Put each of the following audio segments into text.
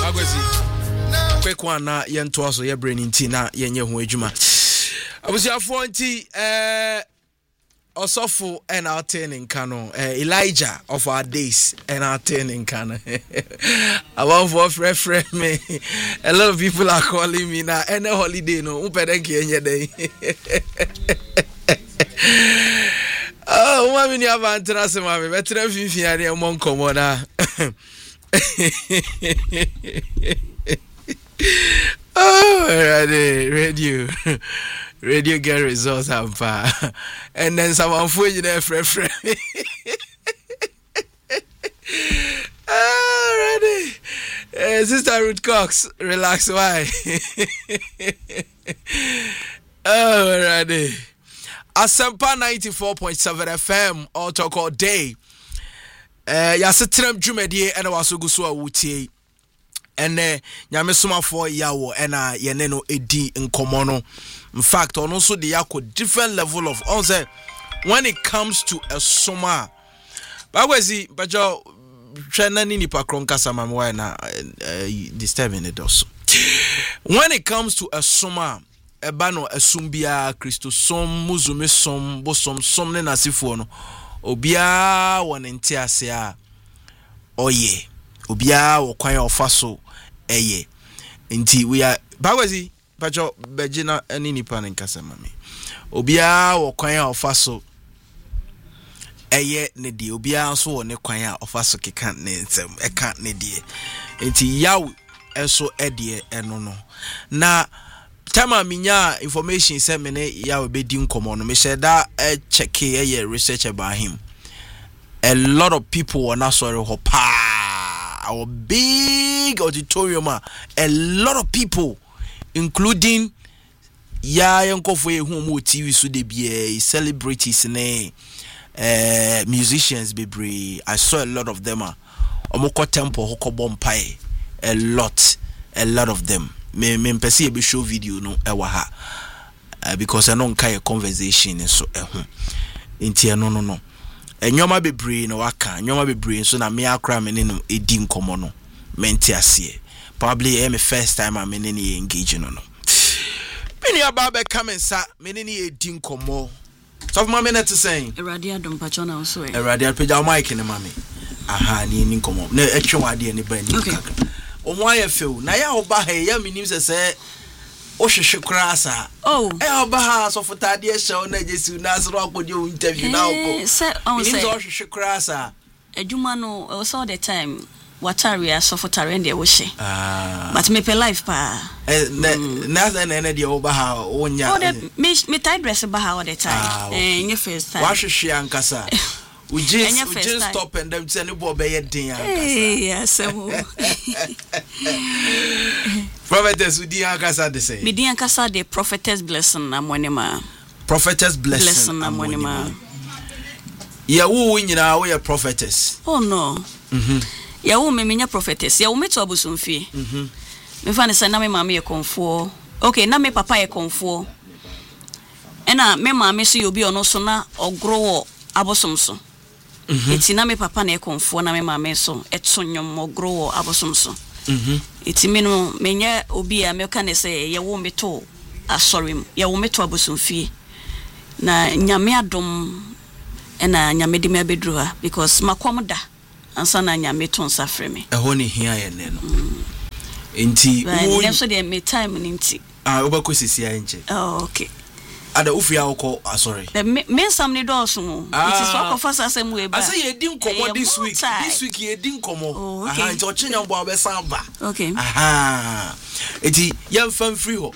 Bagwezi. Quick one na yento aso ye brain nti na yenye ho adwuma. Abusiafo nti Osofo and our turning canon, Elijah of our days and our turning canon. I want for friend me. A lot of people are calling me now. Any holiday, no, any day. Oh, what when you have answers, mommy? Better if you are a monk, commoner. Oh, radio get results and then someone for you there friend. Ready. Sister Ruth Cox, relax, why? Ready. Asempa 94.7 FM all talk all day. Yasetrem Jumedie and Wasugusu Wutie. And nyame soma for yawo ena yeneno edi nkomono. In fact, on also the yako different level of answer when it comes to a soma. But where's he? But you chana nini pa kronka sama mwa na disturbing it also. When it comes to a soma, ebano esumbia Christo som muzume som bosom som ne nasifo no obia wonente ase a oye obia wo kwan ofaso eye nti we are bagwazi bajo bejina ani nipa nkasa mame obia wo kwan ofaso eye ne die obia so wo ne kwan ofaso keka ne nsem eka ne die nti yaw eso edie eno no na tama minya information say me ne yaw bedi nkomo no me share that check eye research about him. A lot of people were not sorry our big auditorium, a lot of people, including Yankofwe who TV so they be celebrities and musicians be. I saw a lot of them. Omoko Temple Hoko Bompai, a lot of them. Me mpesi be show video no ewa because I don't carry a conversation so inti no. Enyoma bebre no waka nyoma bebre so na me akra me no edi nkomo no menti ase probably my first time I me ni engage no many about be come sa me ni edi nkomo so my minute saying Eradi adom pacho na so Eradi apja mic ni mami aha ni nkomo na etwe wade ni ba ni kaka o mo aye feel na ya oba ha ya minim se o hwehwe krasa oba ha so fotade e hye na jesu na so akodi o interview na okọ se on say o hwehwe krasa adwuma no all the time wataria so fotare and e wo hye but me pe life pa na de oba ha onya me tie dress ba ha all the time your first time wa hwehwe ankasa we just stop and them say no bo be ye din ankasa yes Prophetess Udi Ankasa de say. Midi Ankasa de prophetess blessing na monema. Prophetess blessing na monema. Ya wo nyina wo ya prophetess. Oh no. Ya wo me menya prophetess. Ya wo meto abusumfie. Me fa ne say na me mama ye konfo. Okay, na me papa ye konfo. Ena me mama so yobi ono so na ogro wo abosom so. Eti na me papa na ye konfo na me mama so eto nyom ogro wo abosom so. Iti minu menye obi a meka ne se ye wo meto asorem ye wo meto abosomfie na nyame adom ena nyame de me abedru ha because makom da ansa na nyame to nsafre me eho ne hia ye ne no enti wo ne so de me time ni nti obakosisi ya nche okay ada ufia okọ sorry me sam ne do so mo it is what for say mu eba asa ye di nkomo this week ye di nkomo nti ochenya mbo abesan ba okay eti yamfam free ho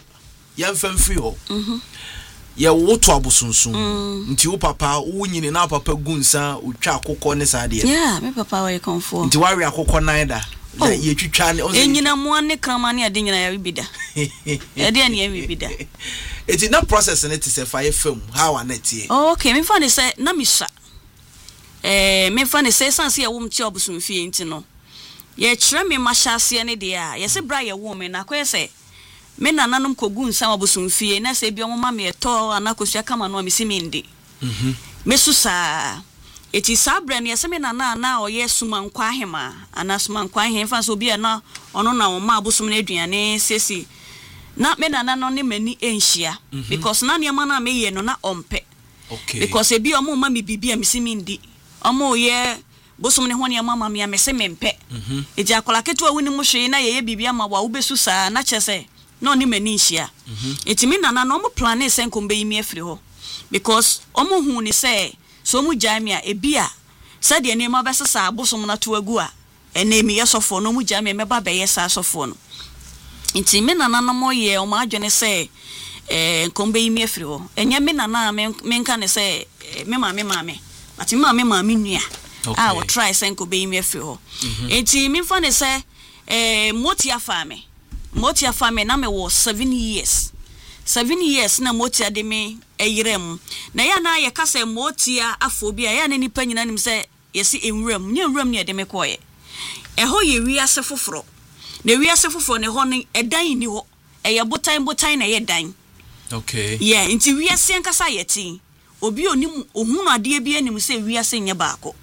ye woto abosunsun nti wo papa wo nyine na papa gunsa utwa akokọ ne sa de yeah me papa wa konfo nti wa we akokọ nan da ye twitwa ne enyina mo ne krama ne ade nyina ya bibida e de ne ya bibida it's not process and it is a fire film how an it okay me fan say na misa me fan say sanse ya wom ti obusumfie nti no ye kire me mahase ne de a ye se bra ye wo me na ko say me nananom kogu nsa obusumfie na se bi omo ma me to anakosua kama no me simindi me susa eti sabre ne yeseme na oye sumankwa hema ana sumankwa hemfa so bia na ono na wo ma abosom na aduane sesi na me nana no ne mani enhia because na ne ma na me ye no na ompe okay because ebi omo ma me bibia mesimi ndi omo ye bosom ne ho ne mama me amese mempe eji akola keto awuni mu hwe na ye bibia ma wa wo besu saa na chese no ne mani enhia eti me nana no mo plan e senkombe yi me afiri ho because omo hu ni say so mu jamia ebia said ye nema besesa abosom na to agu a enemi yesofo no mu jamia meba be yesa sofo no nti me nana no mo ye o ma adwene say kombe yi me afiri ho enye me nana me nka ne say me maame ati me maame nua a wo try say kombe yi me afiri ho nti me fa ne say motia fame na me wo 7 years 7 years na motia de me eyirem na ya na ye kasa motia afobia ya na nipa nyina nim se yesi enwuram ne de me koye eho ye wiase foforo na wiase foforo ne ho ne edan ni ho eye botan na ye dan okay yeah nti wiase nkasa yeti obi onim ohunu ade bia nim se wiase nye baako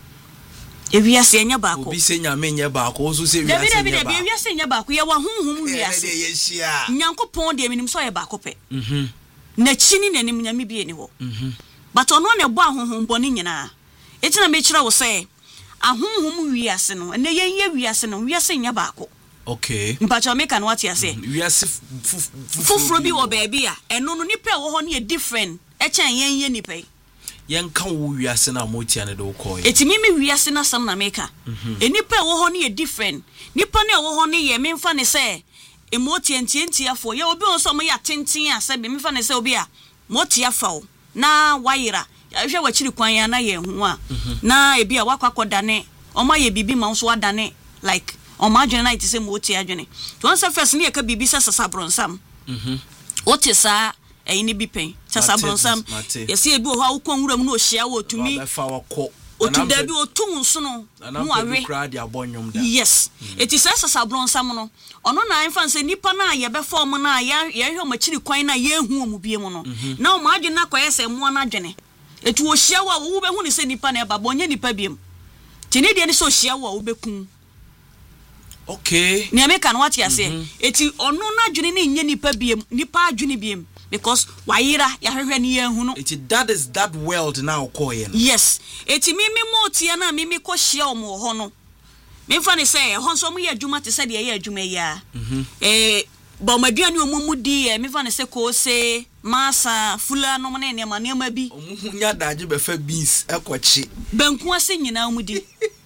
wiase nye baako obi se nyame nye baako so se wiase nye baako wiase nye baako ye wa honhom wiase ye hia nyankopon de minim so ye baako pe na chini na nim nyame bia ni ho but ono ne bo ahonhom boni nyina etina me kira wo say ahonhom wiase no na ye wiase no wiase nye baako okay mpacha me kan what you say wiase fufuro bi wo ba bia eno no nipa wo ho ne different e chan ye nipa yen kan wo wiase na motia ne do koy etimi me wiase na sam na meka enipa wo ho ne different nipa ne wo ho ne ye memfa ne say emotia ntientia fo ye obi on so mo ya tenten a se be memfa ne say obi a motia fa na wayira hwe wachiri kwan ya na ye hu a na ebi a wakwakoda ne oma ye bibi ma nso adane like oma adwene na ite se motia adwene to onse first ne ye ka bibi se sasabronsam otisa eyini bi pen sasabronsam yesi ebi o ha ukon wuram na ohia wo tumi otuda bi otun so no mu awe yes etisa sasabronsam no ono na anfa se nipa na ye be form na ye hwe machiri kwan na ye hu omu bie mu no na o ma adwene na koye se mu na adwene etu ohia wo be hu ni se nipa na eba bonye nipa biem tini de ni so ohia wo be kun okay ni ameka no what you say eti ono na adwene ni nye nipa biem nipa adwene biem because wayira ya hwehwe ni ye hu no eti that is that world now koye yes eti mimi motia na mimi ko hia omo ho no me fa ne say ho so mo ye adwuma te say de ye adwuma ya ba maduane omumudi me fa ne say ko se masa fula no mo ne ma bi omunya daje be fa beans ekochi banku ase nyina omudi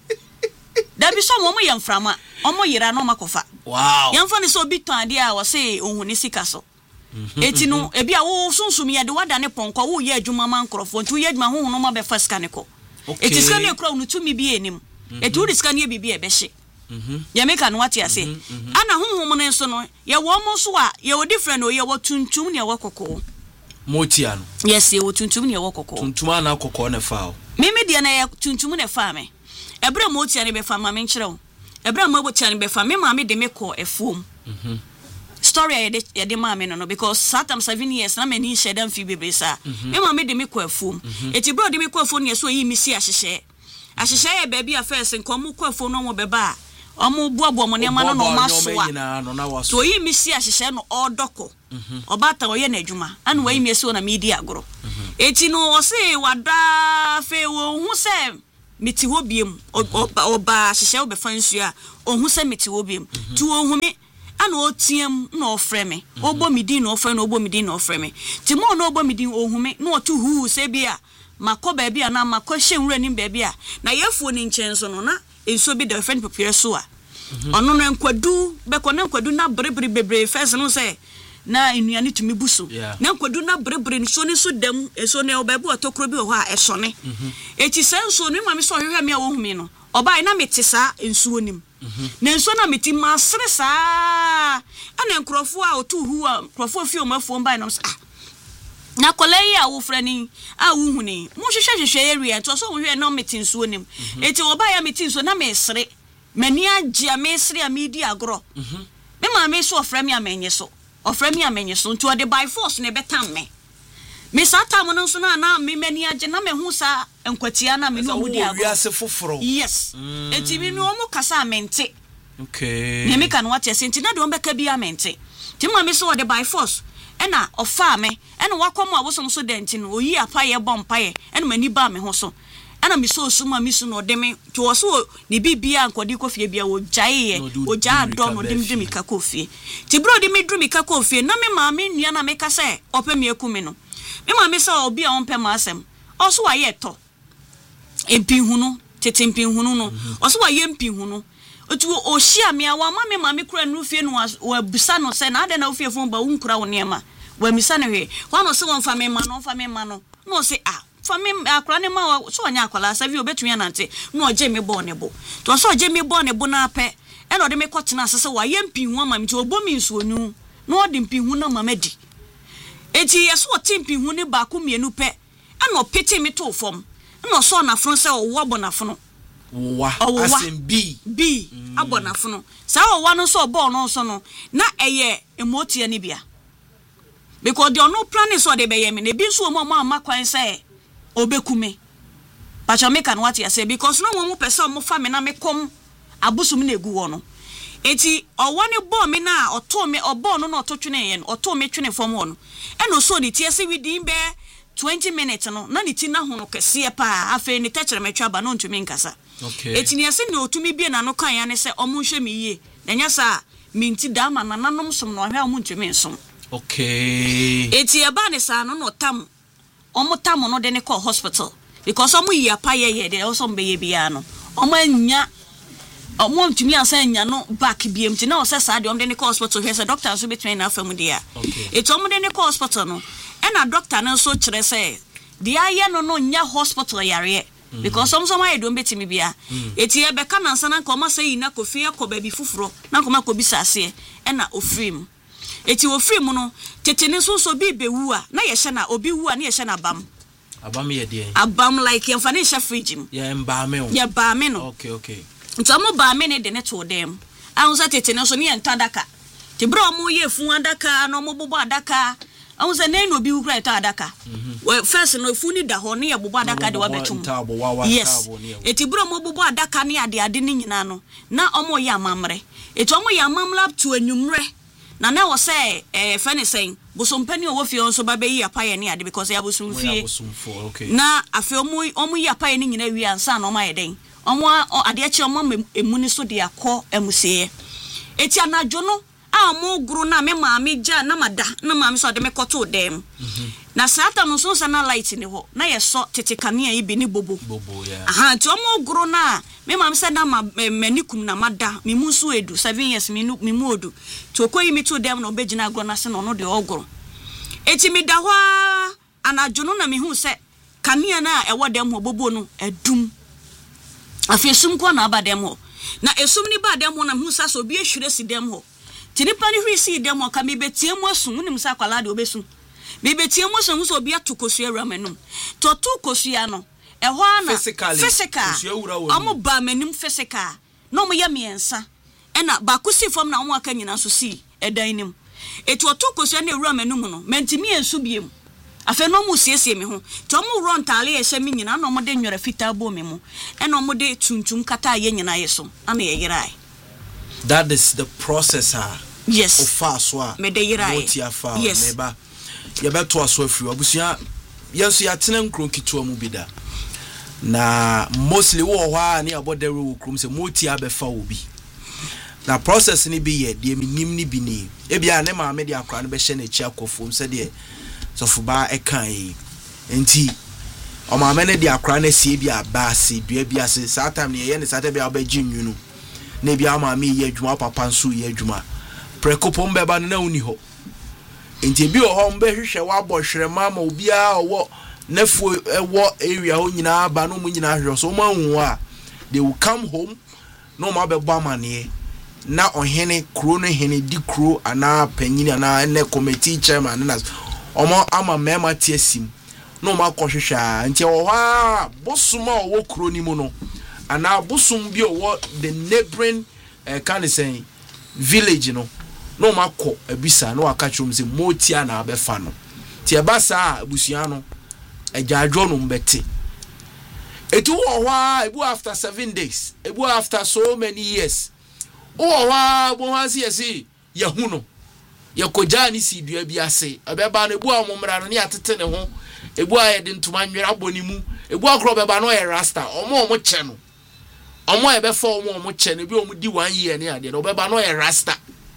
da bi so mo ye mframa omo yira no makofa wow yamfa ne so bi ton ade a wo say ohun ni sika so eti no ebi a wo sunsum ye de wada ne ponko wo ye adwuma man krofo ntu ye adwuma ho no ma be fa sika ne ko eti sika ne kro no tumi bi enim eti wo sika ne bi e be hye ya meka no what you say ana honhom ne so no ye wo mo so a ye wo different o ye wo tuntum ne wo kokko motia no yes ye wo tuntum ne wo kokko tuntum ana kokko ne fa o meme de na ye tuntum ne fa me ebra motia ne be fa ma me nkyere wo ebra ma motia ne be fa me ma me de me ko efuom story ye de ma me no because satam 7 years na me ni shedam fi bebresa me ma me de me ko afuom eti bro de me ko afuom ne so yi mi si ahyehye ye baby a first nkom ko afuom no mo beba omo buabo mo ne ma no ma so a to yi mi si ahyehye no odoko obata oye na adwuma anu wa yi mi so na media agoro eti no o se wada fe wo hu se meti ho biem oba ahyehye wo be fansu a ohun se meti ho biem tu ohun me ana otiem na ofreme obomidin na ofreme na obomidin na ofreme ti mo na obomidin ohume na otu hu se bia makọ baabi a na makọ hyenwura nim baabi a na yefuo ni nchen so no na enso bi the friend prepare so a ono no nkwadu beko na nkwadu na brebre bebre first no say na enuane tumi buso na nkwadu na brebre ni so ni so dam eso ne obaabi otokro bi ho a esone eti senso no ma me so hwehwe me a wo humi no obai na metesa ensuo nim na ensuo na meti masre saa ana nkrofo a otu hu a nkrofo fi o mafo mbai no na kolei a wo frani a wo huni mo hwehwe area to so wo hwe na meti ensuo nim eti obai a meti ensuo na mesre mani agye mesre a medi agro me ma me so oframi amenye so nti o de by force na betam me me sata mo no so na me mani age na me hu sa enkwatia na me no mu dia go yes enti me no mo kasa mente okay me ka no what yes enti na de ombeka bia mente ti mo me so de by force ena ofa me ena wakom abosom so de enti no oyi apaye bompaye ena mani ba me ho so ena me so suma me so no de me to wo so ne bibia ankodi kofie bia wo jaye oja do no de me ka kofie ti bro de me dru me ka kofie na me ma me nua na me ka se ope me eku me no me ma me se obi a onpe ma asem oso wa ye to empihunu tete empihunu no oso wa ye empihunu otu o hia me awa ma me kura no fie no wa busa no se na ade na ofie fon ba unkura wo niema wa misa ne hwe wa no se won fa me ma no no se fa me akura ne ma so onya akwala sa vi obetumi anante no oje me bo ne bo to so oje me bo ne bo na pe e no de me kotena asese wa ye mpihu ama me ti obomi nsuonu no ode mpihu na mama di eti yeso otimpihu ne ba ko mienu pe e no pete me to fom no so na fron se wo abonafono wa asim b abonafono sa wo no so bo no so no na eye emotie ne bia because the no plan is so de be ye me ne bi so mo amakwan se obekume pacha meka no what you say because no mo pese mo fa me na me kom abusum na egu wo no eti owo ne bo me na oto me obo no na ototwene ye no oto me twene fom wo no e no so de tie se within be 20 minutes no na ni ti na ho no kese pa afa ni techere metwa ba no ntumi nkasa okay eti ne se ne otumi bie na no kan ya ne se omo hwe me yie na nya sa minti da ma na nanom som no hwa omo ntumi nsom okay eti e ba ne sa no tam omo tam no de ne call hospital because omo yi apa ye de also mbe ye bia no omo anya omo ntumi ansa anya no back biem ti na o se sa de omo de ne call hospital hwe se doctor so between na afam dia eti omo de ne call hospital no ena doctor na so kire se dia ye no nya hospital yare because some I don't betimi bia eti e be ka na ansa na nka omo say na kofi akoba bi fufuro na nka ma ko bi sase ena ofrim eti ofrim no tetene so bi bewu a na ye hye na obi wu a na ye hye na abam ye de abam like ye mfa ne hye fridge mu ye mba me o ye ba me no okay nto mo ba me ne de ne to dem ahun sa tetene so ne ye ntadaka ti bro mo ye fu adaka no mo bobo adaka ahun sa ne no bi wu kra eta adaka first no fu ni da ho ne ye bobo adaka de wa betum yes eti bro mo bobo adaka ne ade ne nyina no na omo ye amamre eti omo ye amamla to anwumre na wo say fani saying bosompani o wofie onso ba be yi apaye ne ade because ya bosomfie okay na afi omu yi apaye ne nyina wi ansa na omo yeden omo ade achi omo emuni so de akọ emusie eti anajo no amu guru na me maami ja na mada na maami so de me koto dem na sata no so sana light ne ho na ye so tete kanea yi bi ni bobo ya aha ti omo guru na me maami se na manikum na mada me musu edu 7 years me mu odu to koyi mi to dem no obegina guru na se no no de oguru eti mi da hwa anajo no na me hu se kanea na ewo dem ho bobo no edum afesum ko na aba dem ho na esum ni ba dem ho na hu sa so bi ehwire si dem ho tinipa ni hwi si dem ho ka me betie mu asu unim sa kwala de obesu me betie mu asu so bi atokosu awura manum to to kosu no ehwo na physical amu ba manum physical no mo ya miensa ena ba kusi fam na mo aka nyina so si edan nim etu to kosu na awura manum no mentimi ensu biem afa no mu siesie me ho to mo ron tale ye hye me nyina no mo de nwera fita bo me mu ena mo de tuntum kata ye nyina ye so ana ye yirai. That is the processor. Yes. Of fast wa. Me de yirai. Yes. Meba. Ye beto aso afri abusua yeso ya tena nkron kitua mu bida. Na mostly wo hwa na abodere wo krum se moti abefa obi. Na process ni bi ye de minim ni bi ni. E bia ne ma me de akra no be hye na chi akofo se de so fuba e kan yi. Enti o ma me ne de akra na sie bia ba se dua bia se sa time ne ye ne sa te bia obaji nwunu. Na bia ma me ye adwuma papa nso ye adwuma. Prekopom be ba no na uni ho. Enti bi o ho mbe hwehwe wa bo hwerema ma obia owo nafu ewo area ho nyina ba no mu nyina hwe so ma hu a they will come home no ma be bo amane na ohene kro no hene di kro ana panyini ana ne committee chairman na omo ama mema tiesim no ma kohwehwe a nti wo ha bosuma owo kro ni mu no ana bosum bi owo the neighboring can say village no ma ko abisa no aka chom se motia na abefa no nti eba saa abusua no agyaadwo no mbete etu wo hwa ebu after 7 days ebu after so many years wo hwa bo hansi yesi yahu no yakoja ni si dua bi ase ebeba no ebu amomra no ne atete ne ho ebu ayede ntuma nwera aboni mu ebu akro beba no ye rasta omo che no omo ebe fa omo che no bi omo di 1 year ne ade no beba no ye rasta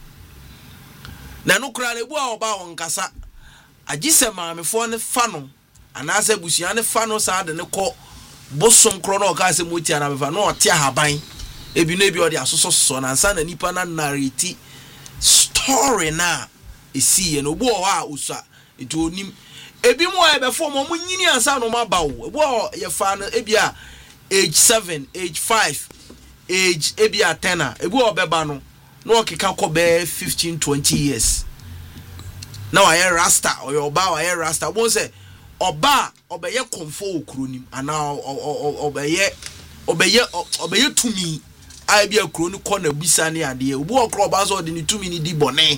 na no kura ebu a oba wonkasa agise maamefo ne fa no anase busua ne fa no saa de ne ko bosom kro no ka se motia na befa no ote ahaban ebi no ebi ode asoso na nsa na nipa na narrate story na esi ye no bo ho a usa etu onim ebi mo e be fo mo nyini ansa no mabawo ebi o ye fa no ebi a age 7 age 5 age ebi a 10 ebi o beba no no okeka ko be 15 20 years now I rasta or your ba I rasta won say oba obeye konfo okronim ana obeye tumi ai bia kroni ko na bisa ne ade obu okro ba so de ni tumi ni di bone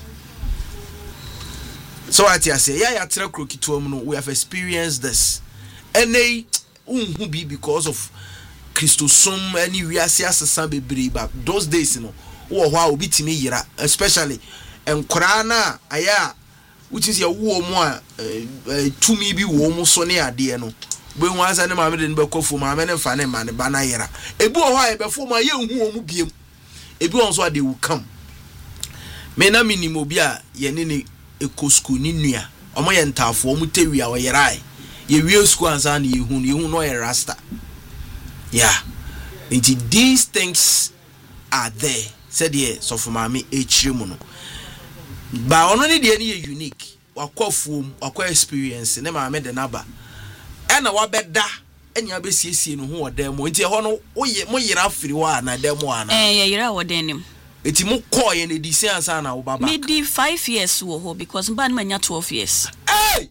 so what I say ya tra krokituam no we have experienced this ene unhu bi because of Christosum any wiase asesa bebre ba those days no wo ho a obi timi yira especially enkora na aya which is your wo mo a tumi bi wo mo so ne ade no be hu asa ne ma me de be kofu ma me ne fa ne ma ne ba na yira ebi wo ho a be fo ma ye hu wo mu biem ebi won so a they will come me na minimo bi a ye ne ne ekosku ni nua omo ye ntafo omo tewi a wo yira ye wie school ansa na ye hu no ye rasta yeah into these things are there said ye so for mama echire mu no ba ono ne de ne unique wakofuom wakwa experience ne mama de naba ena wabeda enya besiesie no ho odem mo nti ho no mo yira afiri wa na dem wa na ye yira wodenim eti mo call ye ne di sense na wo baba me di 5 years wo ho because mba na manya 12 years hey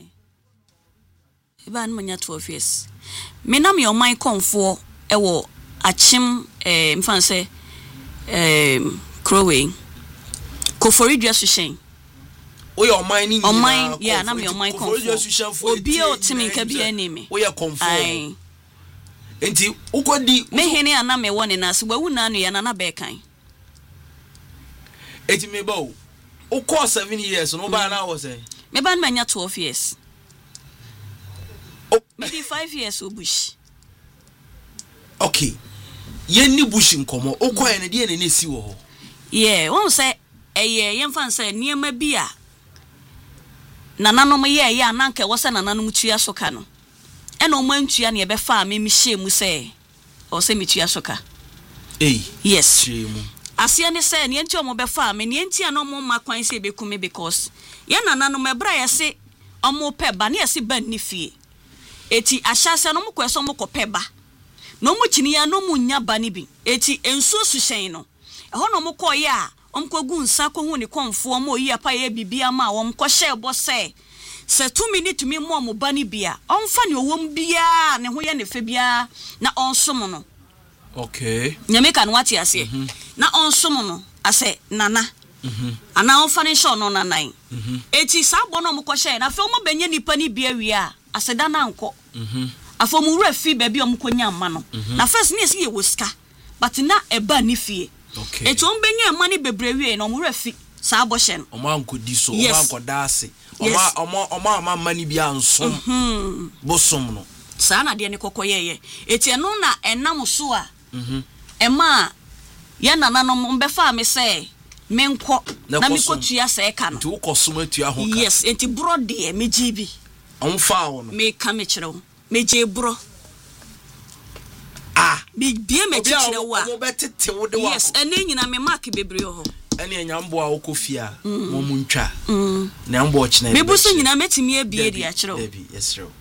mba na manya 12 years me na me o man konfo ewo achim mfan se Crowing Kofori Jesushen we are mining on mine yeah na me on mine obi o timi ka bi anime we are conform enti ukodi me hene ana me woni na se wawu na anu ya na be kan eti me ba o ko 7 years no ba na wo say me ba na nya 12 years maybe 5 years obush okay yenni bush nkomo o ko ene de ne si wo ho yeah won say yemfa say niema bi a nananom ye ananka wo say nananom tua soka no ena o mantua ne be fa me hyemu say o say metua soka yes asia ne say ne enti o mo be fa me ne enti ana mo makwan say be kume because ye nananom ebra ye say o mo pe ba ne ye say ban ni fie eti ahyase no mo kweso mo kopeba no mu chini ya no mu nya ba ni bi eti ensu suhyen no eho no mo koye a omkogu nsa ko hu ni konfo mo yi apa ye bibia ma wom ko hye bo se 2 minutes mi mo ba ni bia omfa ne owom bia ne ho ye ne fe bia na onsom no okay nyameka no wati ase na onsom no ase nana ana onfa ne show no nanan eti sa bo no mo ko hye na fe mo benye nipa ni bia wi a ase da na nko afomu refi baby omkonya ma no na first ne esi ye woska but na eba ni fie okay eto mbenye ma ni bebrewie na omu refi sa aboshe no omo ankodi so omo ankoda ase omo ama ni bia nsom bosom no sa na de ne kokoyeye eti eno na enam so a ema ye nana no mbefa me se menko na me kotua se ka no nti ukosom atua ho ka yes enti brode me gibi onfa wo no me ka me kire meje bro bie me kire wa mo betete wo de wa yes ene nyina me mark bebre ho ene enyambo a okofia mo muntwa na ambo ochina me buso nyina metimi abie di a kire wo yes ro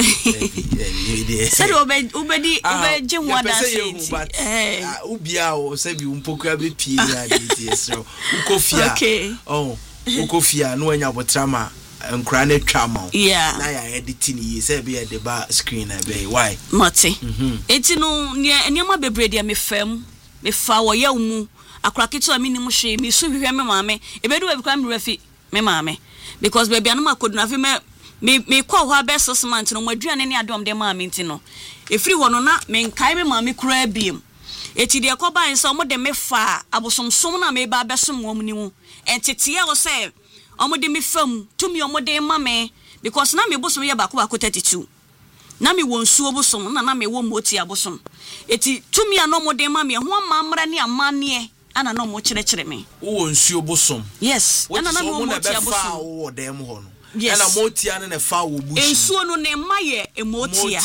said obedi je ho ada say ubia o sabi umpoku abe pie ya di yes ro ukofia ukofia no anya botrama nkra na twama yeah na ya editing yi say be the bar screen be why mate eti no niam bebre dia me fam me fa wo ya mu akra kitu ami ni mu hwe me su hwe me maame ebedu we kwa me refi me maame because baby anuma kodu na fi me call ho abɛ 6 months no maduane ne adom de ma me nti no efiri ho no na me nkae me ma me kura biem eti de ko ban se omo de me fa abosomsom na me ba besom wom ni mu entete ye wo se omo de me fam tumi omo de ma me because na me bosom ye bako 32 na me wonsuo bosom na me wo moti abosom eti tumi ano mo de ma me ho amamra ne amane ana no mo kire me wo nsuo bosom yes ana na me wo moti abosom wo dem ho no yes. ana motia ne fa wo bushi ensuo no ne maye emotia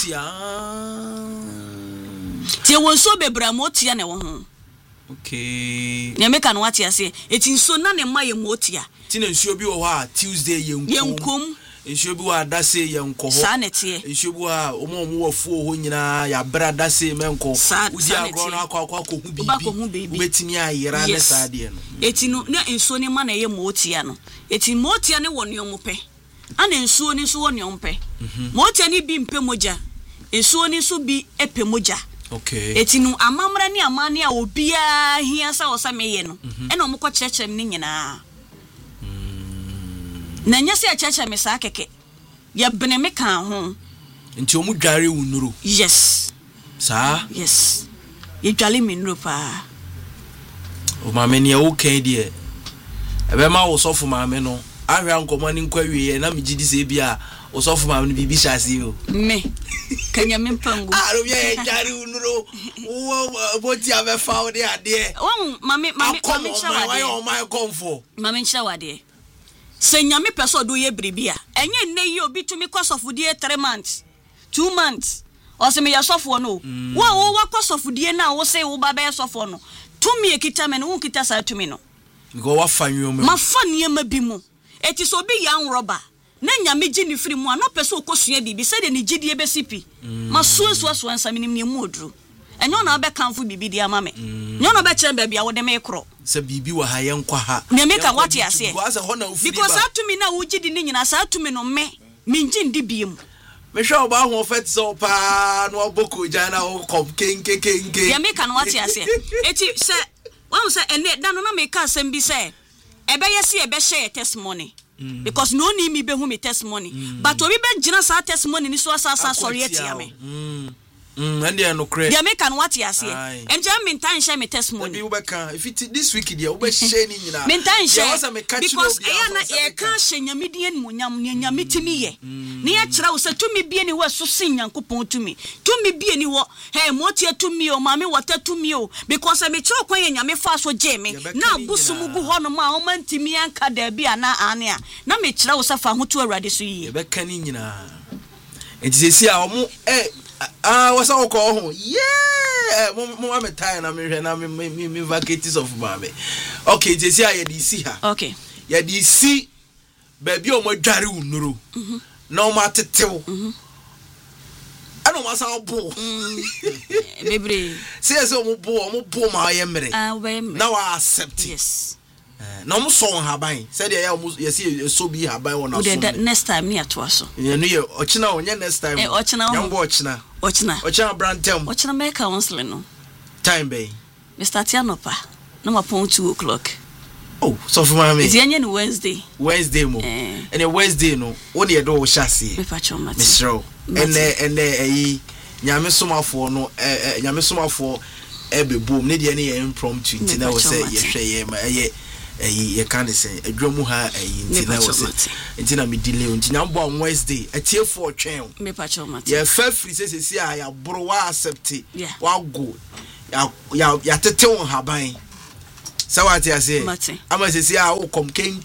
tie wonsuo bebra motia ne wo ho okay ne meka no wate ase eti nsuo na ne maye motia ti ne nsuo bi wo ho a Tuesday yenkom nsuo bi wa dase yenko ho sa netie nsuo bi wa omo wafuo ho nyina ya bra dase menko udi agro no akwa ko hu bibi betimi ayira ne saade no eti no na nsuo ne ma na ye motia no eti motia ne wo neomo pe ana nsuo ni so wo neomo pe motia ni bi mpe moja nsuo ni so bi epe moja okay eti no amamra ni amane a obia hia sa wo sa meye no e na omko kyerkyerem ni nyina na nya se kyerkyerem me sa keke ya bene me kan ho nti omu dware unuro yes sa yes ye dwale me nuro pa o maame ne o kan de ebe ma wo sofo maame no ahwa nkoma ni nkwa wie na me gidi se bia o sofo maame no bibi hyase o me kanya me mpangu aro ye dware unuro wo boti abefa o de ade o mame chawade why o my comfort mame chawade senya me peso do ye bribia enye nne yi obi tumi kosofudie 3 months 2 months o se me ya sofo no wo kosofudie na wo se wo baba ya sofo no tumi ekita me no wo kita sa tumi no go wa fanyo me ma fanie ma bi mu eti so bi ya nroba na nyame gi ni firi mu a no peso okosua bibi se de ni gidie besipi ma so nsam ni mu odru enyo na be kanfo bibi dia ma me nyo na be kire bia wo de me kro se bibi wa ha yenkwa ha me make what ya say because atumi na wo gidi ni nyina sa atumi no me ngi ndi biem me hwe oba ho fet so pa no oboko jana o kom kenke ya make what ya say eti se wan se ene da no na me ka asem bi se ebe yesi ebe share testimony because no ni mi be hu me testimony but obi be gina sa testimony ni so asasa sorry etia me and they no credit. They make an what you say. And jam me time share me testimony. If it this week there, we share ni na. Me time share because e can share nyamidi en munyam nyamitimi ye. Na ya kira wo se tumi bie ni wo so sin Nyankopon tumi. Tumi bie ni wo. Hey motie tumi o mame wata tumi o because me kira kwan ye nyame fa so je me. Na busumu gu ho no ma o mantimi anka da bia na ane a. Na me kira wo se fa ho to awurade so yi. E be kan ni nyina. Enti sesi a omo what's all call yeah mo am tired na me hwe na me vacates of mame okay je see ya DC ha okay ya DC baby o mo dware unuro na o ma tetew ana o ma sa bo bebre say o mo ma ye mere na wa accept yes na mo so haban say dey ya see so bi haban wona so next time ni ato aso ye no ye ochina onye next time yango ochina brantem ochina make counseling no time bay we start ya no pa no ma pon 2 o'clock oh so for mama it's yenye no Wednesday mo and a Wednesday no wo de do wo hyase me pa choma misro ene eyi nyame somafo no nyame somafo ebebom ne de ne ye impromptu ntina wo say ye hwe ye ma ye can say adwamu ha ntina wo say ntina me delay ntina mbo on Wednesday atie for twen me pa choma ye fa free say say ya bro wa accept wa go ya tete won haban sawati ase ama say say wo kom ken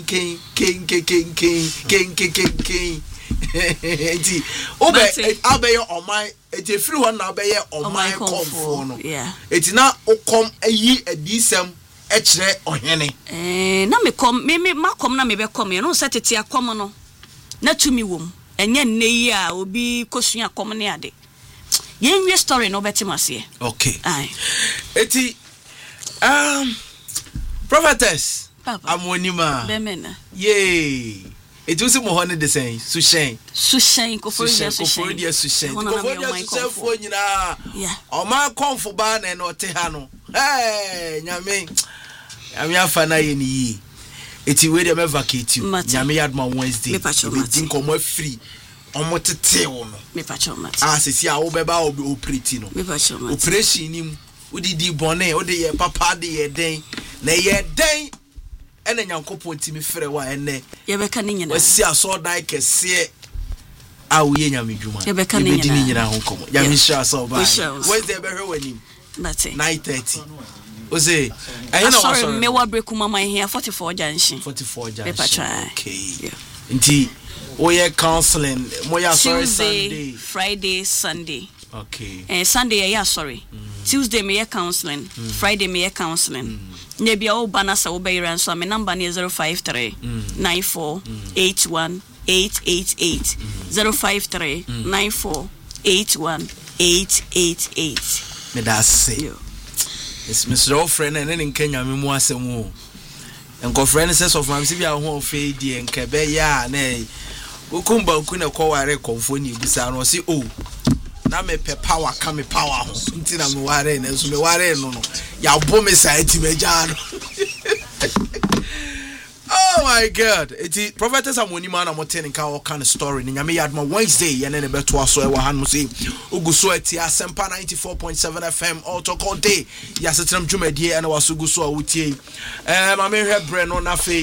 enti obe abeye omai eti free one na abeye omai komfo no eti na okom ayi adisem e kire ohene na me kom me makom na me be kom ye no setete akom no na tumi wom enye nne yi a obi kosua akom ne ade ye nwe story no betimase okay eti prophetess amonima bemena yay it was mo honey the same sushen koforia sushen fo nyina o ma komfo ba na no te ha no nyame afa na ye ni eti we dey me vacate you Mate. nyame yadma Wednesday Me pacho we mate. think omo free omo tete wo no Me pacho mate. sisi a wo beba operate no Me pacho mate. operation nim udidi bone ode ye papa de ye den na ye den ene nyankopon timi frɛ wa ene Ye beka ni nyina. wasi aso dan kese a wo ye nyame dwuma Ye beka ni nyina ho komo ya mi sha so ba sure. Wednesday be hwe wanim Mate. 9:30 Ose ayena Sorry, waso me wa break mama here 44 junction. 44 Me pacho. junction okay Yeah. nti we counseling mo ya sorry Tuesday, Sunday Friday, Sunday. okay Sunday yeah sorry. Tuesday me counseling, Friday me counseling. Maybe all bana sa obeyran so my number is 053 94 81 888 053 94 81 888. me da say Yo. it's Mr. Friend and then in Kenya me mu asem o enko friend says of my sibia ho fe die nkebe ya na okumba nku na kware konfo ni busa no si o na me pe power ka me power ho nti na me ware na so me ware no no ya bo me sa eti me ja no oh my god eti prophetess amoni man na moten nka all kind of story ni nyame yadma Wednesday ye ne beto aso e wa han mo say oguso eti asempa 94.7 FM auto call day ya setram dwumadie e na waso guso a wutie ma me hwe bre no na fe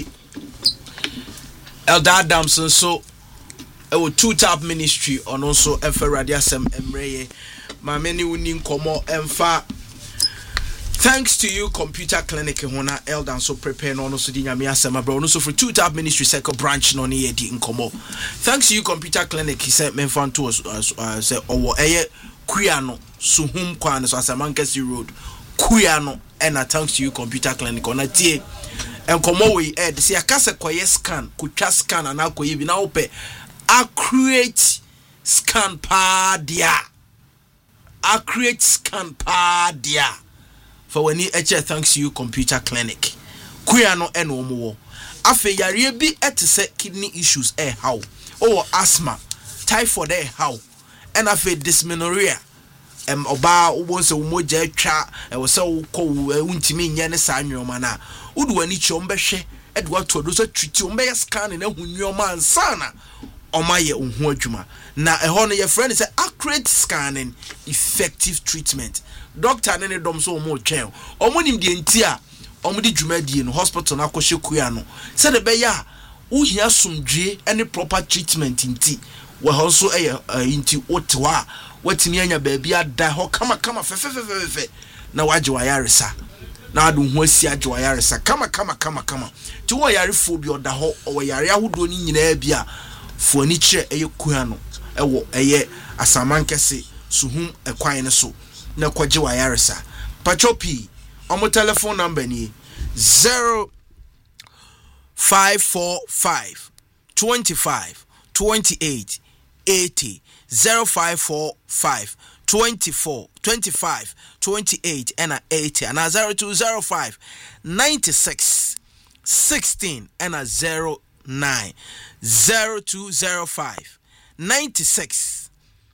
Elder Adamson so e two tap ministry ono so efa radio asem emreye ma me ni uni nkomo emfa. Thanks to you, Computer Clinic hona Eldan so prepare no so di nyame asema bro no so for two tap ministry second branch no ne yedi nkomo. Thanks to you, Computer Clinic, he said men fan to say owo eye Kuyano Suhum Kwan so Asamankesi Road Kuyano and thanks to you, Computer Clinic on a tie nkomo we ed see akase koye scan kutwa scan na akoye bi na ope accurate scan pa dia accurate scan pa dia for when he thanks to you, Computer Clinic. Kuyano eno mo. Afe yare bi etese kidney issues how. Or asthma, typhoid how. And afe dysmenorrhea. Oba wonse umoja twa e wo se ko untimi nya ne sa nwoma na. Udu ani chombe hwe edwa to do so treat ombe scan na hu nwoma ansana. Omaye unhu adwuma. Na eho no ye friend say accurate scanning, effective treatment. Doctor ne dom so mo twen omonim de ntia omudi dwumadie no hospital na akɔhye kuya no se de be ya wo hia somdwe ene proper treatment nti we ho so nti otwa watimi anya ba bia da ho kama fe na waje wa yaresa na adu ho asi aje wa yaresa kama ti wo yare fo bi oda ho o yare ahodo ni nyina bia fo ani kire kuya no ewo Asamankese Suhum ekwan ne so na kwaje wa yaresa pachopi omo telephone number ni 0545 25 28 80 0545 24 25 28 and 80 and 0205 96 16 and 09 0205 96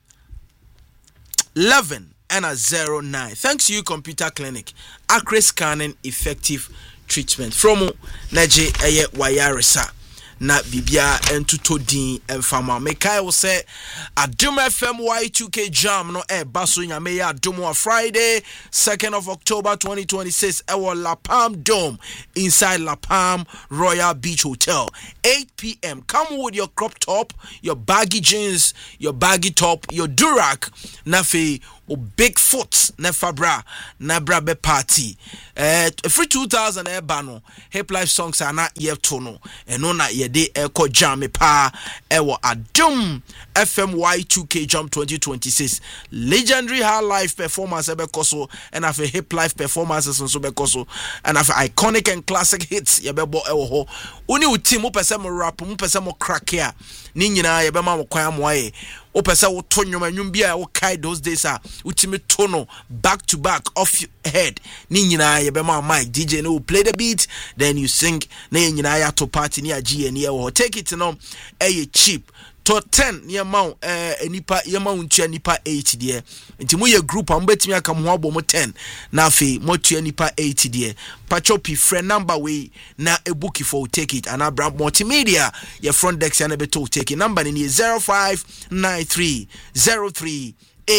11 and 09. Thanks to you, Computer Clinic. Accurate scanning, effective treatment. From Naje Eye Wayaresa. Na bibia entuto din emfama mekai will say Adum FM Y2K Jam no baso nyame ya Adum Friday 2nd of October 2026 ewo La Palm Dome inside La Palm Royal Beach Hotel 8 p.m. Come with your crop top, your baggy jeans, your baggy top, your durak nafi o Bigfoot na fabra na brabe party free 2000 bano hip life songs are not yet to no eno na yede eko jam pa ewo Adum FM Y2K Jam 2026 legendary high life performance ebekoso and afi hip life performances nso bekoso and afi iconic and classic hits yebebo ewo ho uni uti mo pese mo rap mo pese mo crack here ni nyina yebema mo kwan mo aye o pese wo to nwom anwum bia wo kai those days a utimi to no back to back off your head ni nyina yebema mic DJ no play the beat then you sing na nyina ya to party ni agi ni e wo take it no cheap to 10 yemau nipa yemau ntua nipa 8 de nti mo ye group am betimi aka mo abo mo 10 na afi mo tua nipa 8 de pachopi friend number we na ebuki for take it and Abraham multimedia your front desk and beto take it number ni 0593 03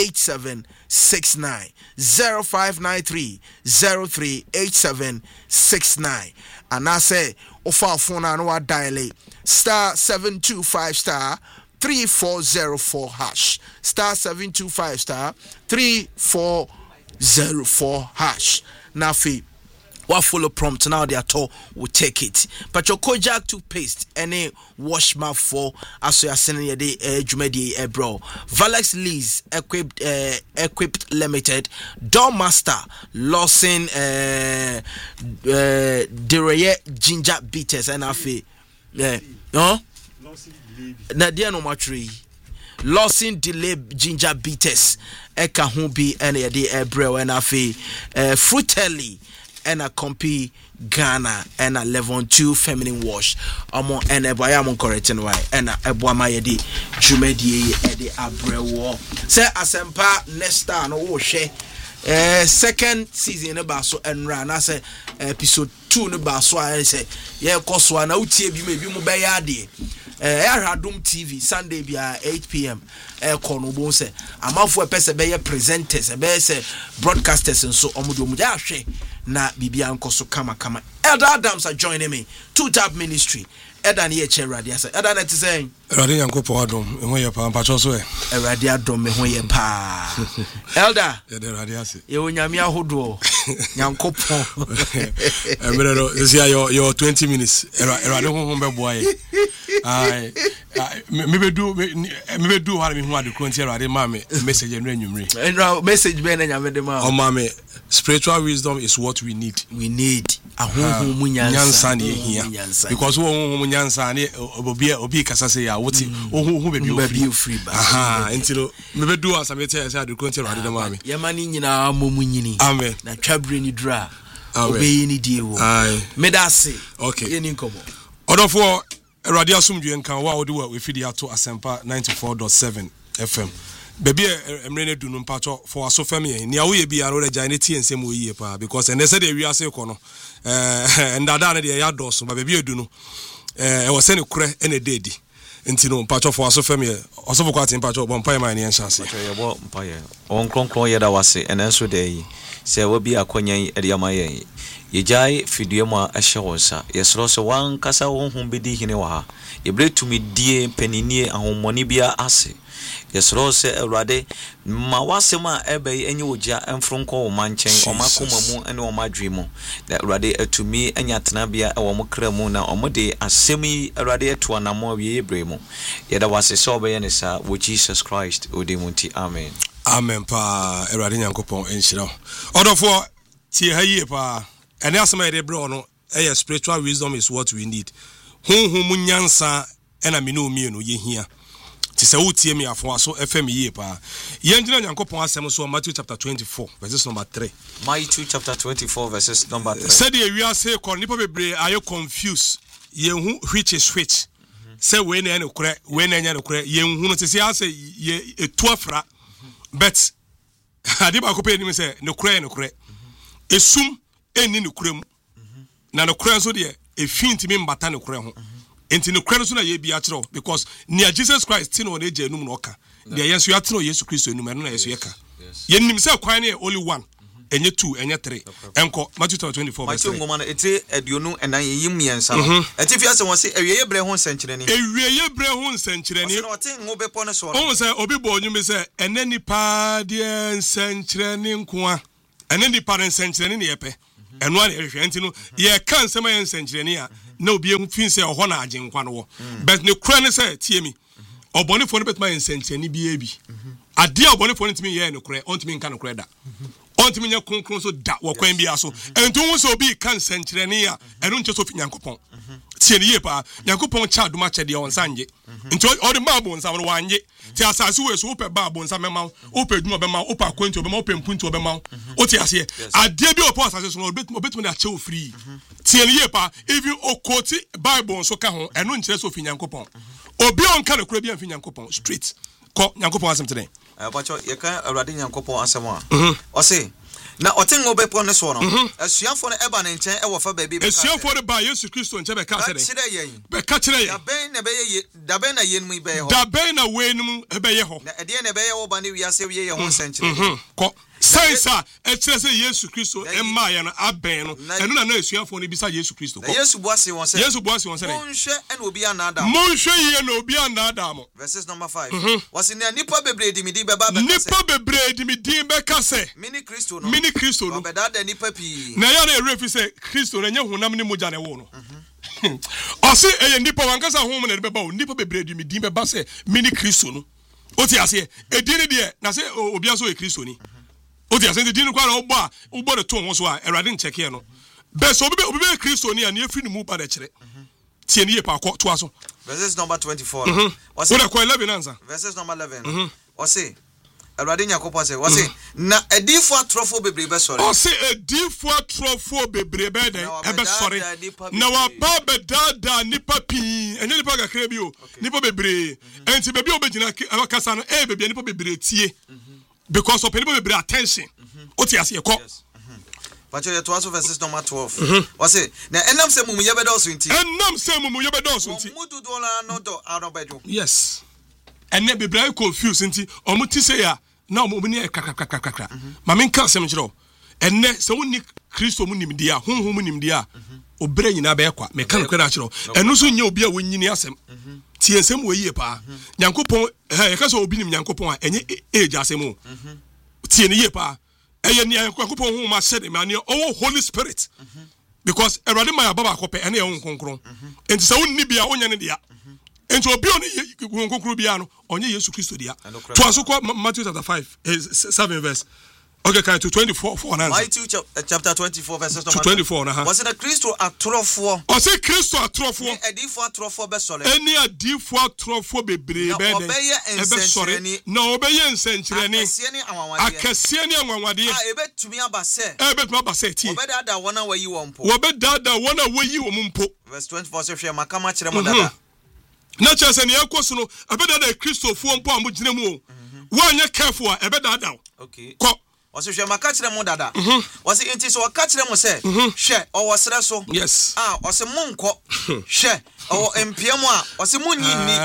8769 0593 03 8769 and I say ofa phone and wa dial star 725 star 3404 hash star 725 star 3404 hash na fi what follow prompt now they are told will take it but your Kojak toothpaste any wash mouth for as you are sending your day jumedi bro Valex Lease equipped limited Doormaster Lawson Dereye ginger beaters and afi no na dia no matri Lawson delay ginger beaters eka ho bi ene ye de bro and afi Fruitelli and a compy Ghana and a level 2 feminine wash amo and a boyamon correcting why and a boama yedi jumedi edi abrewo say asempa next time no she second season about so and ran I say episode 2 no ba so I say yeah koswa na utie bi me bi mu be ya de Radom TV Sunday bia 8 p.m. Kono bon se amafo epese be ye presenters be se broadcasters nso omudo mu ja hwe na bibia nkoso kama Elder Adams are joining me 2 ministry Elder na ye che radio say Elder na ti say radio yankopon adom e ho ye pa mpacho so radio adom me ho ye pa Elder ye de radio ase ye onyame ahodo yankopon emero this year your 20 minutes radio ho be boy me be do how me hu ade kronti radio ma me message no anwumre message be na nyame de ma o ma me spiritual wisdom is what we need ahohu munyansa ne hia because wo munyansa ne obi kasa say ya woti ohu be free ba ntino me be do asame tell say ade kronti radio ma me ye mani nyina momunyini amen na twabre ni dura obeyi ni die wo medase okay ye ni nkomo odofo radio asumdwe nkan wa odi wa we fidi ato asempa 94.7 FM baby emre du no mpacho for aso family ni awoye bia no regya ne tie nsem oyiye pa because and say dey wi ase ko no ndada na dey ya doso ba baby edu no e wo se ne kure ene dedi nti no mpacho for aso family osofo kwati mpacho bo mpa ma ne enchance ye bo mpa ye on kronkron ye da wase enenso dey se wo bi akonyan e de ma ye yejai fiduemu a ehwonsa yesro so wan kasa honhom bedi hine wa ha yebretumi die peninie ahomoni bia ase yesro se awrade ma wasema ebe enye ogia emfronko wo manchen omakoma mu ene omadwemu da awrade atumi anya tenabia e wo mokramu na omode asemi awrade eto anamo wie ebremu yeda wase so be ne sa wo Jesus Christ odimunti amen pa awrade nyankopon enhyira odofo tie haye pa ene asema yede bre ono spiritual wisdom is what we need honhom nyansa ena me no mienu ye hia ti se wotie me afo aso FM ye pa ye ngina nyankopon asem so Matthew chapter 24 verses number 3 Matthew chapter 24 verses number 3 said ye wi ase ko nipa bebre ayo confused ye hu which is which say we na ene kure we na nya ne kure ye hu no ti se ase ye etu afra but ade ba ko pe ni me say ne kure esum eni ne kure mu na ne kure so de efinti me mbata ne kure ho enti ne kure so na ye bia kire because near Jesus Christ tin on eje enum no oka de yenso ya tin o Jesus Christ enum no na yeso ye ka ye nim se kwan ne only one enye 2 enye 3 enko Matthew 24 verse 3 Matthew ngoma na eti aduonu enan yim yensa no eti fi ase won se ewieye bre ho nsenkyereni no oti ngo bepo ne so no se obi bo onyu me se enani pa de nsenkyereni nkoa enani pa nsenkyereni ne yepe eno an ehwe enti no ye kan sema ye nsenkyereni a na obi ehu fin se oho na agenkwa no wo but ne kura ne se tie mi obonefo ne betuma ye nsenkyereni bi ade obonefo ne timi ye ne kura ontimi nka ne kura da ɔntimi nya kronkron so da wɔ kwan bia so ɛnto wo so obi kan sɛnkyerɛne a ɛno nkyɛ so fi Nyankopɔn tie ne yie pa Nyankopɔn cha adoma kyɛ deɛ ɔnsa nye nti ɔde ma abonsa no wanye ti asase we so wopɛ ba abonsa mɛma wopɛ dwuma bɛma wopɛ akwantu bɛma wopɛ mpuntu bɛma wote ase adeɛ bi opɔ asase so no obetumi na kyɛ ofiri tie ne yie pa even okoti Bible so ka ho ɛno nkyerɛ so fi Nyankopɔn obi onka ne kura bi amfi Nyankopɔn straight kɔ Nyankopɔn asɛm tene abacho ye kan Awurade Nyankopɔn asɛm a ɔse na ɔtengo bɛpɔ ne so no asuafo no ɛba ne nkyɛn ɛwɔ fa baabi bɛka asuafo no ba Yesu Kristo nkyɛn bɛka sɛ bɛka kyerɛ yɛn dabɛn na yenum bɛyɛ hɔ dabɛn na wenum bɛyɛ hɔ na ɛdeɛ na bɛyɛ wɔ ba ne wiase wiye yɛ ho nsɛnkyerɛ kɔ Sensa ɛkyerɛ sɛ Yesu Kristo ɛma yɛ no abɛn no ɛno na asuafo no bisa Yesu Kristo kɔ Yesu boase wɔn sɛ monhwɛ ɛna obi anada monhwɛ yie na obi anada mo verses number 5 wɔse na nipa bebree di midi bɛba bɛka sɛ mini Kristo no bɛdada nipa pii na ya na ɛrefi sɛ Kristo na nyɛ honam ne mogya na ɛwɔ no ɔse ɛyɛ nipa wankasa honam na bɛba o nipa bebree di midi bɛba sɛ mini Kristo no ɔte aseɛ ɛdi ne deɛ na sɛ obi aso yɛ Kristo ni ɔte aseɛ di ne kwa na ɔbɔ de to ho so a Awurade nkyɛke no bɛ so obi bɛ Kristo ni a ne afiri ne mu ba de kyerɛ tie ne yɛ pa akɔ to aso verses number 24 ɔse wode kɔ 11 ansa verses number 11 ɔse Awurade Nyankopɔn sɛ wɔse na adifo atrofo bebree bɛsɔre ɔse adifo atrofo bebree bɛsɔre na waba bɛdaadaa nipa pii ɛnyɛ nipa kakra bi o nipa bebree enti baabi a wobɛgyina kasa no baabi a nipa bebree tie because ɔpɛ nipa bebree attention wote aseɛ kɔ Pacho ya tuaso verses number 12 wɔse na ɛnam sɛ mumuyɛ bɛdɔɔso nti mudu dola no do arobɛdwo yes ɛnɛ bebree confused nti ɔmo ti sɛ ya na ɔmo ni kakra ma men ka asɛm kyerɛ ɛnɛ sɛ wonni Kristo mu nimdi a honhom mu nimdi a obere nyina bɛ kwa me ka no kra kyerɛ ɛno so nyɛ obi a wonyini asɛm tie nsɛm wɔ yie pa Nyankopɔn yɛ ka sɛ obi nim Nyankopɔn a ɛnyɛ age asɛm o tie ne yie pa ɛyɛ ne Nyankopɔn honhom ahyɛ de ma ne ɔwɔ Holy Spirit because Awurade ma ya baba akɔpɛ ɛne ɛwɔ nkonkron enti sɛ wonni bia wonya ne dia enti obi on nkonkron bia no ɔnyɛ Yesu Kristo dia to aso kɔ Matthew chapter 5 7 verse okay kind to 24 for an Matthew chapter 24 verses number 24 was it a Kristo atrofo ɔse Kristo atrofo adifo atrofo bɛsɔre ɛne adifo atrofo bebree bɛsɔre na ɔbɛyɛ nsɛnkyerɛne akɛseɛ ne anwanwadeɛ ɛbɛtumi aba sɛ tie ɔbɛdaadaa wɔn a wɔyi wɔn mpo mpo verse 24 sɛ hwɛ makama kyerɛ mo dada na kyerɛ sɛ ne ɛkɔ so no ɛbɛdaadaa Kristofoɔ mpo a mogyina mu o woanyɛ careful a ɛbɛdaadaa okay kɔ wɔse hwɛ maka kyerɛ mo dada wɔse nti sɛ wɔka kyerɛ mo sɛ hwɛ ɔwɔ serɛ so yes ɔse mo nkɔ hwɛ ɔwɔ mpia mu a ɔse mo nyi nni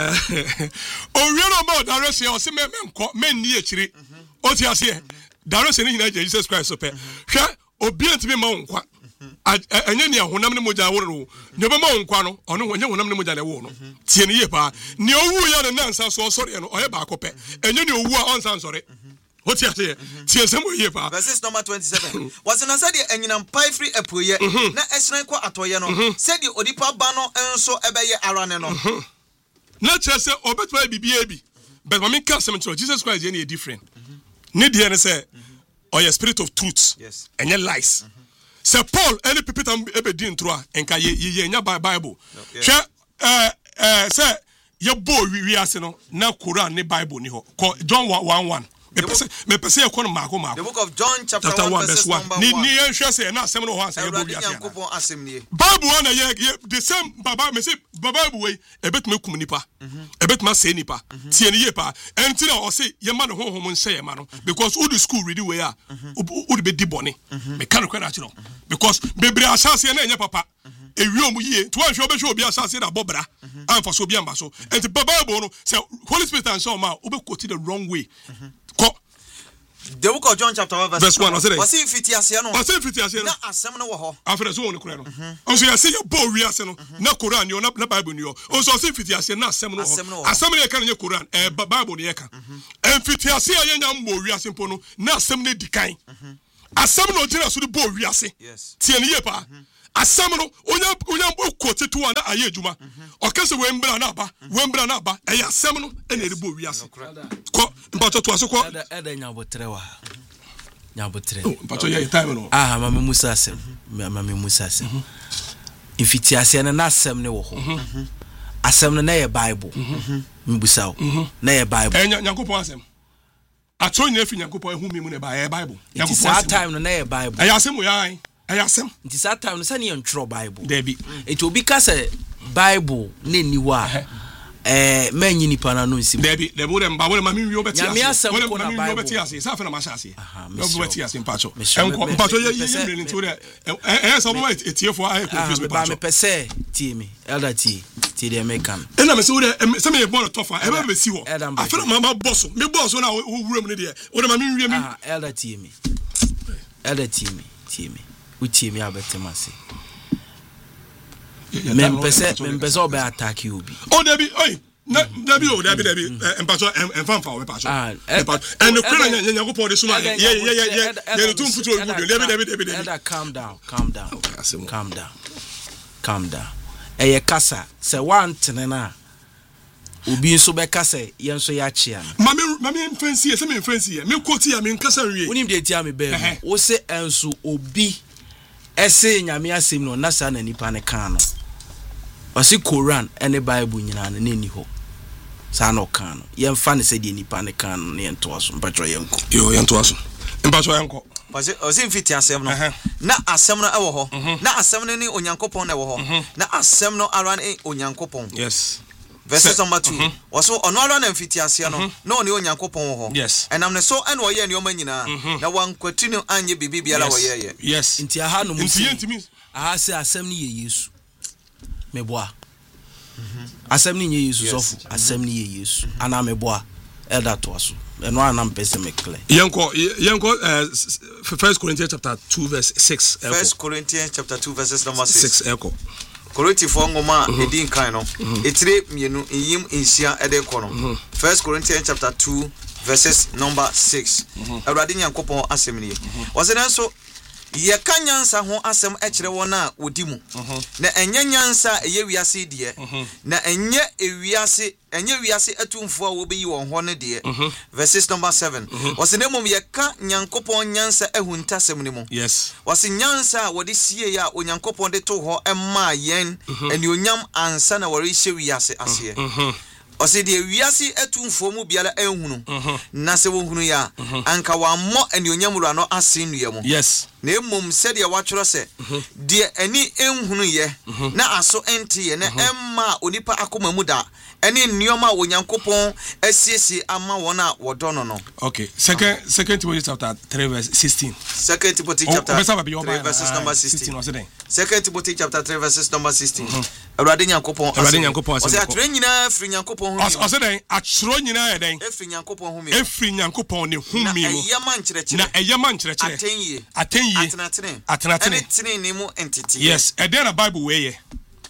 owie no ma ɔdaresɛ ɔse menkɔ menni akyiri ɔte aseɛ daresɛ ne nyina gya Jesus Christ so pɛ hwɛ obi ntimi ma wo nkwa ɛnyɛ ne honam ne mogya woro no ne bɛma wo nkwa no ɔno nyɛ honam ne mogya ne wo no tie ne yie paa ne owu ya ne nansa so ɔsɔre no ɔyɛ baako pɛ ɛnyɛ ne owu a ɔnsa nsɔre what you say? Verses number 27. Was an asadi and yan pie free a puye, na esranko atoyano, said the Odipa Bano and so ebeye araneno. Not just say, or better be baby. But when me custom to Jesus Christ, any different. Need the say, or your spirit of truth, yes, and your lies. Sir Paul, any people ever didn't throw and can ye by Bible. Sure, sir, your boy we are saying now Quran, ne Bible, ni ho. John 1:1. The book of John chapter 1 verse 1. Bible one the same Baba me say Baba way a bit me kum nipa a bit ma say nipa tie ne ye pa enti na o say ye ma no honhom nse ye ma no because all the school ready way a would be dibone me kan kwa na kiro because bebre asase na enye papa ewi omu yie to anhwe obehwe obi asase da bobra amfa so obi amba so enti Bible no say Holy Spirit and so ma obekoti the wrong way. The book of John chapter 1 verse 1 was it fitiase no na asem no wo ho afre so won kure no onso ya say bo wiase no na Quran yo na Bible ni yo onso say fitiase na asem no ho asem no ye kan ye Quran Bible ni ye kan fitiase ya nya mbo wiase mpo no na asem no dikan asem no jira so bo wiase tie ne ye pa asem no onya kote to na aye adwuma okase wembra na aba eya asem no ene re bo wiase ko mbato to aso ko eda nya botrewa nyabotre mpacho ye time no mama musa asem infiti ase na asem ne wo ho asem no na ye bible mbusa wo na ye bible nyankopon asem atro nyina fi nyankopon ehu mi mu na ba bible nyankopon asem time no na ye bible ayasem wo yan ayasem nti sa time no sa ne ntro bible debi eti obi ka se bible ne niwa manyi nipa na no nsim debi wo dem ba wo dem mami wi obeti ase wo dem mami wi obeti ase sa fa na ma sha ase no obeti ase mpacho mpacho ye mre nti wo de so mo etiefo ai confuse me ba me pese tie me elder tie de mekan na me se wo de se me bo tofa e ba me si wo afa na mama boss me boss na wo wura mu ne de wo de mami wi mi elder tie me wo tie me abetemase Members obe attack you be. Oh Debbie, oi. Debbie, empacho enfamfa o empacho. And the kran nyankopon de suma. Yeah, no tum futu ogu. Debbie. Calm down. Eye kasa se wan tenena. Obi nso be kasa ye nso ya chia. Mami fancy, se me fancy. Me quote ya me kasa nwie. Unim de tia me be. Wo se enso obi ese nyame asem no na sa na nipa ne kan no. Wasi Quran ene Bible nyina na ni ho sa no kan no ye mfa ne se de nipa ne kan no ye nto aso mpatro ye nko yo ye nto aso mpatro ye nko wasi mfiti asem no na asem no ewo ho na asem no ni onyankopon na ewo ho na asem no aran onyankopon yes verse number 2 waso ono alo na mfiti ase no na oni onyankopon ho yes enam ne so ene oye ne oma nyina na wankwatu ne anye bibibia la woye yes nti aha no musi aha se asem ni ye Yesu meboa asem ni ye Yesu sofu asem ni ye Yesu ana meboa elder to aso eno ana mpese me clear yenko 1 Corinthians chapter 2 verse 6 1 Corinthians chapter 2 verses number 6 echo Korinti fo ngoma edin kan no etire mienu yim insia ede ko no 1 Corinthians chapter 2 verses number 6 awrade nyankopon asem ni wose nanso ye kanyansa ho asem ekire wona odimu na enye nyansa eye wiase de na enye wiase atumfo a wo beyi won ho ne de verses number 7 wose nemom ye ka nyankopon nyansa ehuntasem ni mu yes wose nyansa wode sie ya onyankopon de to ho emma yen eni onyam ansa na wore hye wiase ase ose de wiase atumfo mu biala ehunu na se wo hunu ya anka wa mo eni onyam ru ano ase nua mu yes na emom se de watworo se de ani enhunu ye na aso ente ye na emma onipa akoma mu da eni nneoma onyankopon asiesi ama wona wodono no okay second Timothy chapter 3 verse 16 second Timothy chapter 3 verses number 16 second Timothy chapter 3 verses number 16 awrade nyankopon o se atro nyina firi nyankopon hu o se den atro nyina ye den efiri nyankopon hu mi efiri nyankopon ne hu mi mu na eyama nkyerɛkyerɛ atenye atenatene ni mu entity yes e dey na Bible we ye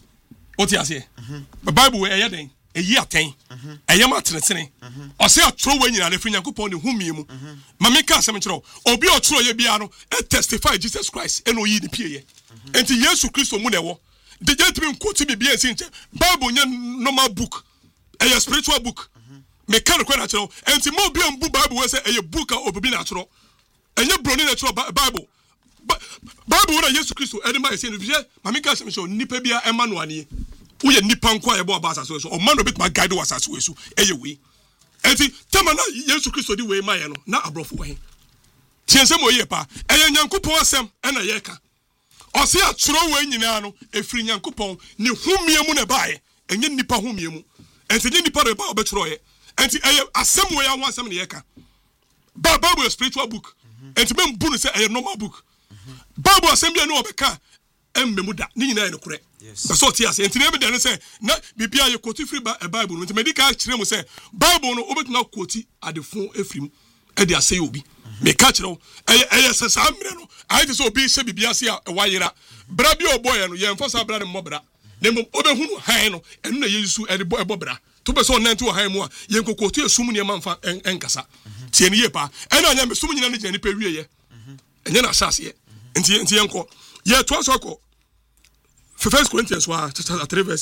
o ti ase Bible we ye den eyi aten eyama atenatene o se atro we nyina efiri nyankopon ne hu mi mu ma me ka asem kyerɛ obi otro ye bia no e testify Jesus Christ eno yi ni pie ye enti Yesu Kristo mu na ewo the gentleman quote Bible since Bible nya normal book a spiritual book me kan ko na kyerɛ enti mo bia mbu Bible we say a book a obi na kyerɛ enye broni na kyerɛ Bible wona Yesu Kristo edema ese no vie ma me ka se me so nipa bia ema no ane wo ye nipa nko a ye bo abasa so o man no bit my guide was as we so eye we enti tema na Yesu Kristo di we ma ye no na abrofo we tiense mo ye pa eye nyankopon asem e na ye ka ose atro we nyina no efiri nyankopon ne humie mu na baaye enye nipa humie mu enti nye nipa re ba obetro ye enti eye asem we ya ho asem ne ye ka Bible is spiritual book enti be mbu no say eye normal book Bible asem bia no obeka emmemu da ni nyina ye no kure so ti ase enti na be de say na bibia ye quote free Bible no enti medical kire mu say Bible no obetuna quote adefo efrim e de ase obi me ka kire eye sesa amre no ai de so obi se bibia se a wayera bra bi oboye no ye mfosa bra ne mobra nemo obehunu han no enu na yesu e de bobra to be so nanti wo han mu a ye nkokotu esum ne manfa enkasa tie ne ye pa ena anya me sum nyina ne gene pa wie ye enye na asase ye enti yenko ye to so ko 1 Corinthians wa chapter 3 verse